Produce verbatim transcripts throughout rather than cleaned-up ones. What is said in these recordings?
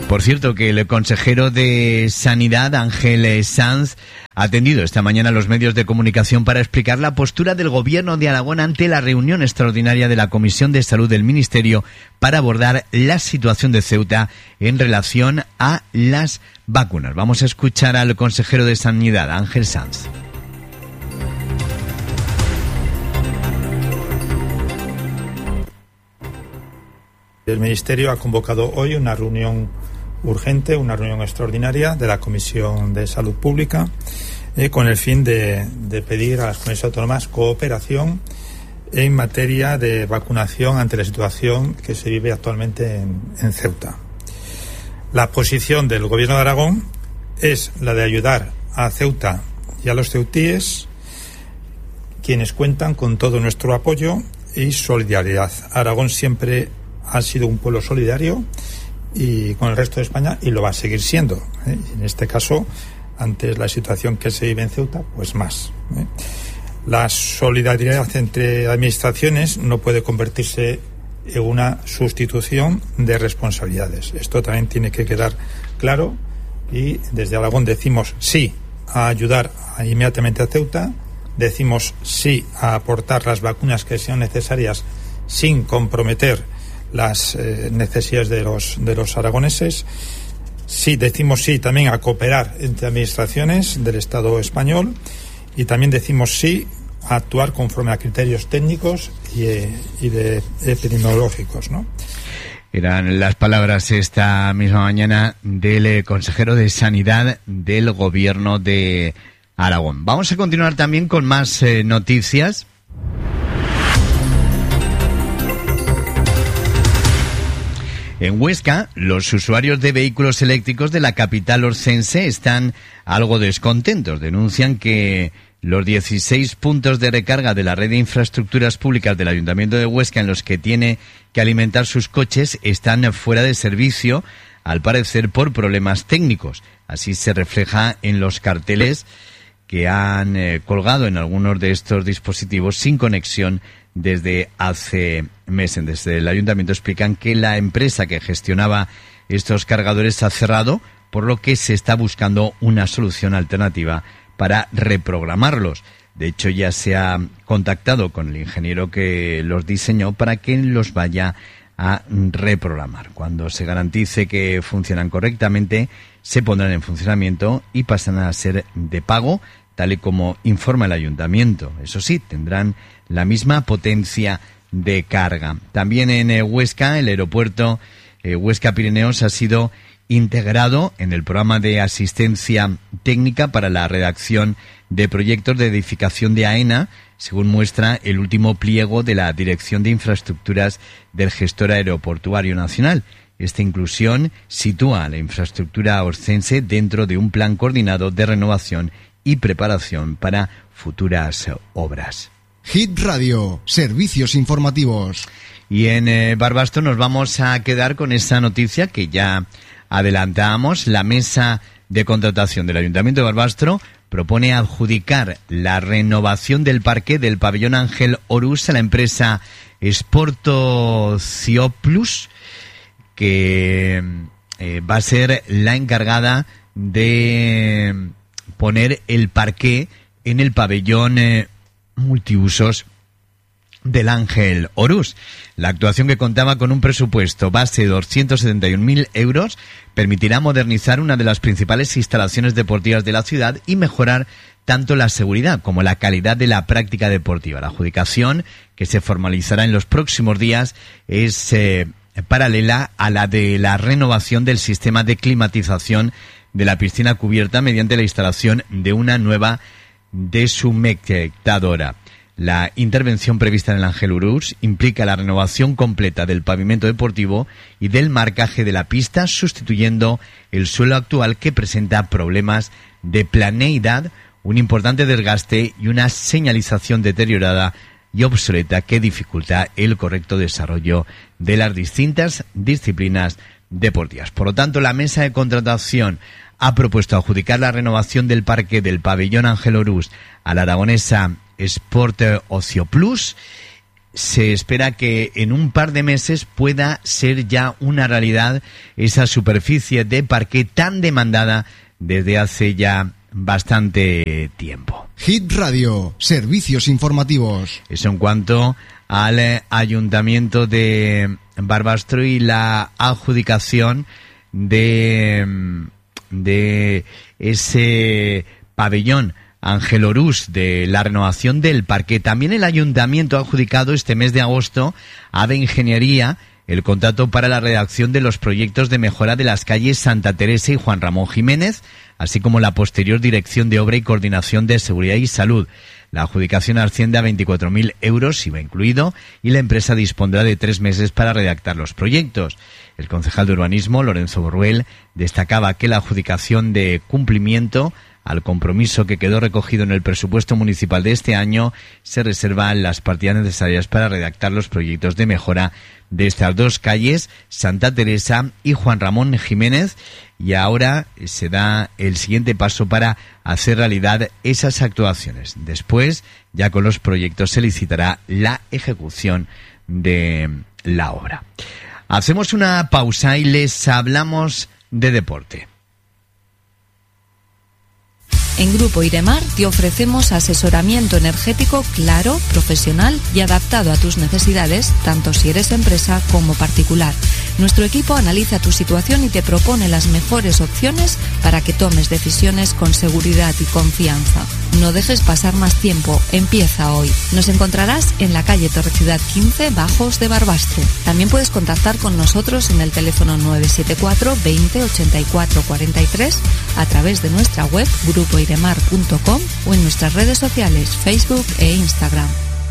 Por cierto, que el consejero de Sanidad, Ángel Sanz, ha atendido esta mañana a los medios de comunicación para explicar la postura del Gobierno de Aragón ante la reunión extraordinaria de la Comisión de Salud del Ministerio para abordar la situación de Ceuta en relación a las vacunas. Vamos a escuchar al consejero de Sanidad, Ángel Sanz. El Ministerio ha convocado hoy una reunión urgente, una reunión extraordinaria de la Comisión de Salud Pública eh, con el fin de, de pedir a las comunidades autónomas cooperación en materia de vacunación ante la situación que se vive actualmente en, en Ceuta. La posición del Gobierno de Aragón es la de ayudar a Ceuta y a los ceutíes, quienes cuentan con todo nuestro apoyo y solidaridad. Aragón siempre ha sido un pueblo solidario y con el resto de España, y lo va a seguir siendo, ¿eh? En este caso, ante la situación que se vive en Ceuta, pues más, ¿eh? La solidaridad entre administraciones no puede convertirse en una sustitución de responsabilidades. Esto también tiene que quedar claro, y desde Aragón decimos sí a ayudar inmediatamente a Ceuta, decimos sí a aportar las vacunas que sean necesarias sin comprometer las eh, necesidades de los de los aragoneses. Sí, decimos sí también a cooperar entre administraciones del Estado español, y también decimos sí a actuar conforme a criterios técnicos y, eh, y de epidemiológicos, ¿no? Eran las palabras esta misma mañana del consejero de Sanidad del Gobierno de Aragón. Vamos a continuar también con más eh, noticias. En Huesca, los usuarios de vehículos eléctricos de la capital orcense están algo descontentos. Denuncian que los dieciséis puntos de recarga de la red de infraestructuras públicas del Ayuntamiento de Huesca, en los que tiene que alimentar sus coches, están fuera de servicio, al parecer por problemas técnicos. Así se refleja en los carteles que han eh, colgado en algunos de estos dispositivos sin conexión desde hace meses. Desde el ayuntamiento explican que la empresa que gestionaba estos cargadores ha cerrado, por lo que se está buscando una solución alternativa para reprogramarlos. De hecho, ya se ha contactado con el ingeniero que los diseñó para que los vaya a reprogramar. Cuando se garantice que funcionan correctamente, se pondrán en funcionamiento y pasarán a ser de pago, tal y como informa el ayuntamiento. Eso sí, tendrán la misma potencia de carga. También en eh, Huesca, el aeropuerto eh, Huesca Pirineos ha sido integrado en el programa de asistencia técnica para la redacción de proyectos de edificación de AENA, según muestra el último pliego de la Dirección de Infraestructuras del Gestor Aeroportuario Nacional. Esta inclusión sitúa la infraestructura orcense dentro de un plan coordinado de renovación y preparación para futuras obras. Hit Radio, servicios informativos. Y en eh, Barbastro nos vamos a quedar con esa noticia que ya adelantábamos. La mesa de contratación del Ayuntamiento de Barbastro propone adjudicar la renovación del parque del pabellón Ángel Orús a la empresa Sporto Cioplus, que eh, va a ser la encargada de poner el parqué en el pabellón eh, multiusos del Ángel Orús. La actuación, que contaba con un presupuesto base de doscientos setenta y un mil euros, permitirá modernizar una de las principales instalaciones deportivas de la ciudad y mejorar tanto la seguridad como la calidad de la práctica deportiva. La adjudicación, que se formalizará en los próximos días, es eh, paralela a la de la renovación del sistema de climatización de la piscina cubierta mediante la instalación de una nueva deshumectadora. La intervención prevista en el Ángel Orús implica la renovación completa del pavimento deportivo y del marcaje de la pista, sustituyendo el suelo actual, que presenta problemas de planeidad, un importante desgaste y una señalización deteriorada y obsoleta que dificulta el correcto desarrollo de las distintas disciplinas deportivas. Por lo tanto, la mesa de contratación ha propuesto adjudicar la renovación del parque del pabellón Ángel Orús a la aragonesa Sport Ocio Plus, se espera que en un par de meses pueda ser ya una realidad esa superficie de parqué tan demandada desde hace ya bastante tiempo. Hit Radio, servicios informativos. Eso en cuanto al Ayuntamiento de Barbastro y la adjudicación de, de ese pabellón Ángel Orús, de la renovación del parque. También el Ayuntamiento ha adjudicado este mes de agosto a AVE Ingeniería el contrato para la redacción de los proyectos de mejora de las calles Santa Teresa y Juan Ramón Jiménez, así como la posterior dirección de obra y coordinación de seguridad y salud. La adjudicación asciende a veinticuatro mil euros, I V A incluido, y la empresa dispondrá de tres meses para redactar los proyectos. El concejal de urbanismo, Lorenzo Borruel, destacaba que la adjudicación de cumplimiento al compromiso que quedó recogido en el presupuesto municipal de este año se reservan las partidas necesarias para redactar los proyectos de mejora de estas dos calles, Santa Teresa y Juan Ramón Jiménez, y ahora se da el siguiente paso para hacer realidad esas actuaciones. Después, ya con los proyectos, se licitará la ejecución de la obra. Hacemos una pausa y les hablamos de deporte. En Grupo Iremar te ofrecemos asesoramiento energético claro, profesional y adaptado a tus necesidades, tanto si eres empresa como particular. Nuestro equipo analiza tu situación y te propone las mejores opciones para que tomes decisiones con seguridad y confianza. No dejes pasar más tiempo, empieza hoy. Nos encontrarás en la calle Torrecidad quince, Bajos de Barbastro. También puedes contactar con nosotros en el teléfono nueve siete cuatro veinte ochenta y cuatro cuarenta y tres, a través de nuestra web grupo iremar punto com o en nuestras redes sociales Facebook e Instagram.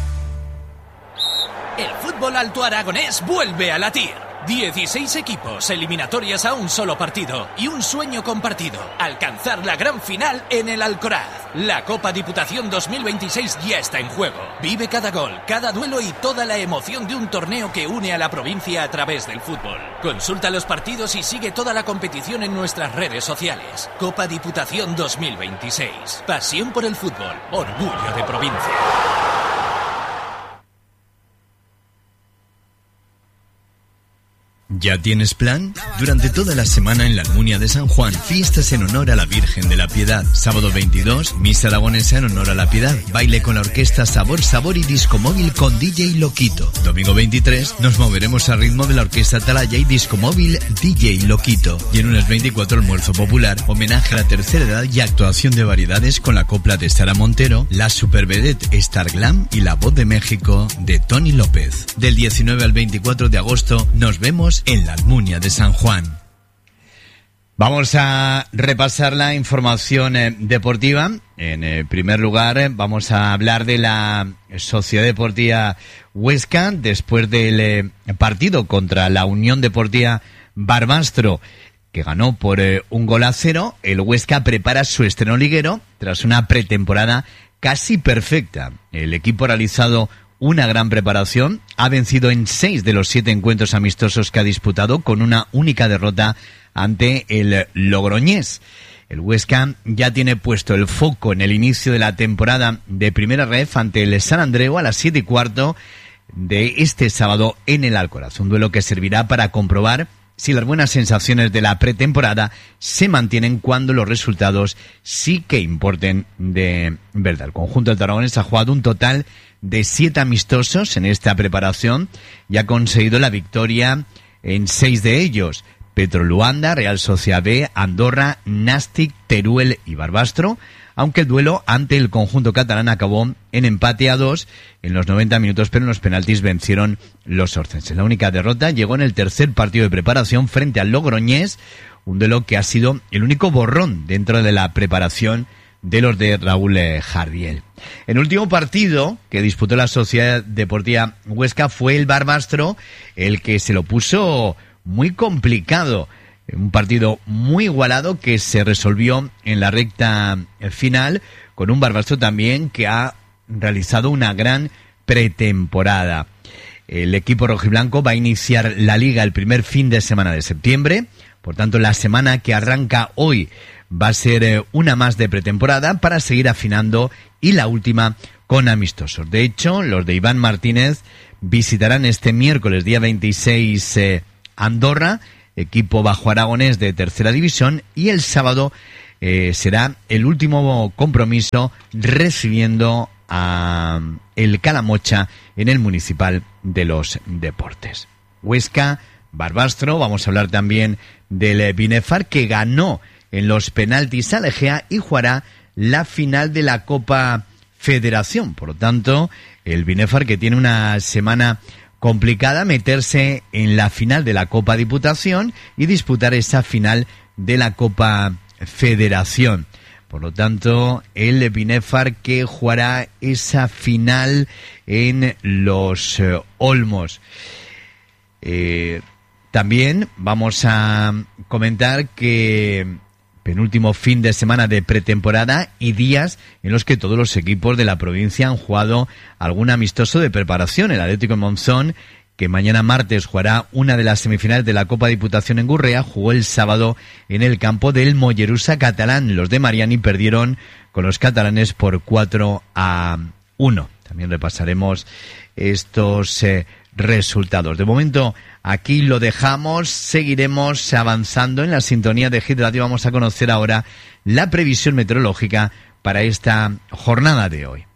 El fútbol alto aragonés vuelve a latir. dieciséis equipos, eliminatorias a un solo partido y un sueño compartido: alcanzar la gran final en el Alcoraz. La Copa Diputación dos mil veintiséis ya está en juego. Vive cada gol, cada duelo y toda la emoción de un torneo que une a la provincia a través del fútbol. Consulta los partidos y sigue toda la competición en nuestras redes sociales. Copa Diputación dos mil veintiséis. Pasión por el fútbol, orgullo de provincia. ¿Ya tienes plan? Durante toda la semana en la Almunia de San Juan, fiestas en honor a la Virgen de la Piedad. Sábado veintidós, misa aragonesa en honor a la Piedad. Baile con la orquesta Sabor Sabor y disco móvil con D J Loquito. Domingo veintitrés, nos moveremos al ritmo de la orquesta Atalaya y disco móvil D J Loquito. Y en unas veinticuatro, almuerzo popular, homenaje a la tercera edad y actuación de variedades con la copla de Sara Montero, la supervedette Star Glam y la voz de México de Tony López. Del diecinueve al veinticuatro de agosto, nos vemos en la Almunia de San Juan. Vamos a repasar la información eh, deportiva. En eh, primer lugar, eh, vamos a hablar de la Sociedad Deportiva Huesca después del eh, partido contra la Unión Deportiva Barbastro, que ganó por eh, un gol a cero. El Huesca prepara su estreno liguero tras una pretemporada casi perfecta. El equipo ha realizado una gran preparación, ha vencido en seis de los siete encuentros amistosos que ha disputado, con una única derrota ante el Logroñés. El Huesca ya tiene puesto el foco en el inicio de la temporada de Primera Ref ante el San Andreu a las siete y cuarto de este sábado en el Alcoraz. Un duelo que servirá para comprobar si las buenas sensaciones de la pretemporada se mantienen cuando los resultados sí que importen de verdad. El conjunto del Tarragonés ha jugado un total de siete amistosos en esta preparación y ha conseguido la victoria en seis de ellos: Petro Luanda, Real Sociedad B, Andorra, Nàstic, Teruel y Barbastro, aunque el duelo ante el conjunto catalán acabó en empate a dos en los noventa minutos, pero en los penaltis vencieron los orcenses. La única derrota llegó en el tercer partido de preparación frente al Logroñés, un duelo que ha sido el único borrón dentro de la preparación de los de Raúl Jardiel. El último partido que disputó la Sociedad Deportiva Huesca fue el Barbastro, el que se lo puso muy complicado. Un partido muy igualado que se resolvió en la recta final, con un Barbastro también que ha realizado una gran pretemporada. El equipo rojiblanco va a iniciar la liga el primer fin de semana de septiembre, por tanto la semana que arranca hoy va a ser una más de pretemporada para seguir afinando, y la última con amistosos. De hecho, los de Iván Martínez visitarán este miércoles, día veintiséis, eh, Andorra, equipo bajo aragonés de tercera división, y el sábado eh, será el último compromiso recibiendo a el Calamocha en el Municipal de los Deportes. Huesca, Barbastro, vamos a hablar también del Binefar, que ganó en los penaltis a Legea y jugará la final de la Copa Federación. Por lo tanto, el Binefar, que tiene una semana complicada, meterse en la final de la Copa Diputación y disputar esa final de la Copa Federación. Por lo tanto, el Binefar que jugará esa final en los eh, Olmos. Eh, también vamos a comentar que penúltimo fin de semana de pretemporada y días en los que todos los equipos de la provincia han jugado algún amistoso de preparación. El Atlético de Monzón, que mañana martes jugará una de las semifinales de la Copa Diputación en Gurrea, jugó el sábado en el campo del Mollerusa catalán. Los de Mariani perdieron con los catalanes por cuatro a uno. También repasaremos estos eh, resultados. De momento, aquí lo dejamos, seguiremos avanzando en la sintonía de Hit Radio. Vamos a conocer ahora la previsión meteorológica para esta jornada de hoy.